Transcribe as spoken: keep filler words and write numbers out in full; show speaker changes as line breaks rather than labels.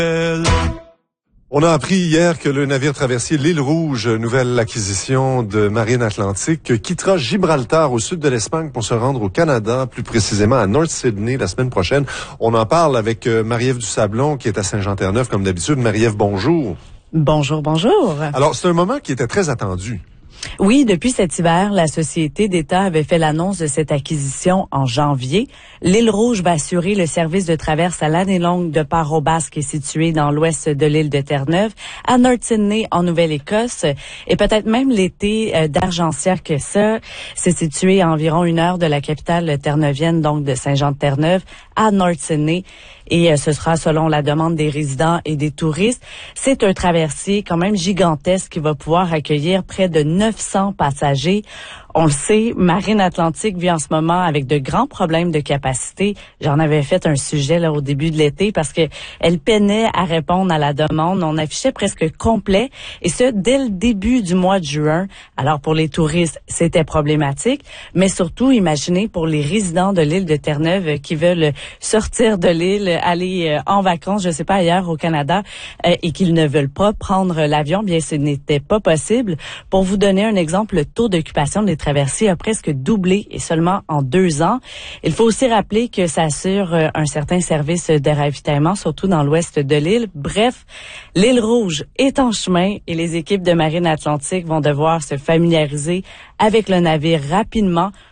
On a appris hier que le navire traversier l'île Rouge, nouvelle acquisition de Marine Atlantique, quittera Gibraltar au sud de l'Espagne pour se rendre au Canada, plus précisément à North Sydney la semaine prochaine. On en parle avec Marie-Ève Dusablon qui est à Saint-Jean-Terre-Neuve comme d'habitude. Marie-Ève, bonjour.
Bonjour, bonjour.
Alors, c'est un moment qui était très attendu.
Oui, depuis cet hiver, la Société d'État avait fait l'annonce de cette acquisition en janvier. L'île Rouge va assurer le service de traverse à l'année longue de Port-au-Basque, qui est situé dans l'ouest de l'île de Terre-Neuve, à North Sydney, en Nouvelle-Écosse, et peut-être même l'été euh, d'Argentière que ça. C'est situé à environ une heure de la capitale terre-neuvienne, donc de Saint-Jean-de-Terre-Neuve, à North Sydney. Et euh, ce sera selon la demande des résidents et des touristes. C'est un traversier quand même gigantesque qui va pouvoir accueillir près de neuf cents passagers. On le sait, Marine Atlantique vit en ce moment avec de grands problèmes de capacité. J'en avais fait un sujet là au début de l'été parce que elle peinait à répondre à la demande. On affichait presque complet et ce dès le début du mois de juin. Alors pour les touristes, c'était problématique, mais surtout imaginez pour les résidents de l'île de Terre-Neuve qui veulent sortir de l'île, aller en vacances, je sais pas ailleurs au Canada euh, et qu'ils ne veulent pas prendre l'avion, bien ce n'était pas possible. Pour vous donner un exemple, le taux d'occupation des traversiers a presque doublé et seulement en deux ans. Il faut aussi rappeler que ça assure un certain service de ravitaillement, surtout dans l'ouest de l'île. Bref, l'île Rouge est en chemin et les équipes de Marine Atlantique vont devoir se familiariser avec le navire rapidement